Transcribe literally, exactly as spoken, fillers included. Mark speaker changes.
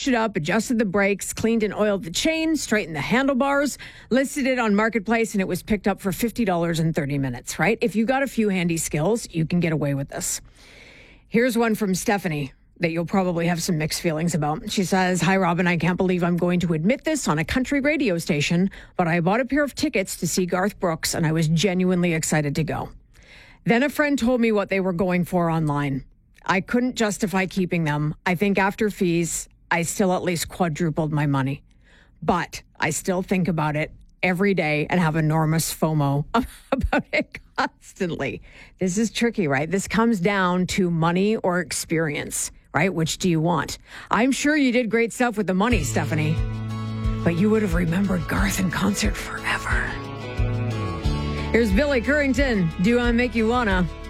Speaker 1: patched it up, adjusted the brakes, cleaned and oiled the chain, straightened the handlebars, listed it on Marketplace, and it was picked up for fifty dollars in thirty minutes, right? If you got a few handy skills, you can get away with this. Here's one from Stephanie that you'll probably have some mixed feelings about. She says, "Hi, Robin, I can't believe I'm going to admit this on a country radio station, but I bought a pair of tickets to see Garth Brooks, and I was genuinely excited to go. Then a friend told me what they were going for online. I couldn't justify keeping them. I think after fees, I still at least quadrupled my money. But I still think about it every day and have enormous FOMO about it constantly." This is tricky, right? This comes down to money or experience, right? Which do you want? I'm sure you did great stuff with the money, Stephanie, but you would have remembered Garth in concert forever. Here's Billy Currington. Do I Make You Wanna?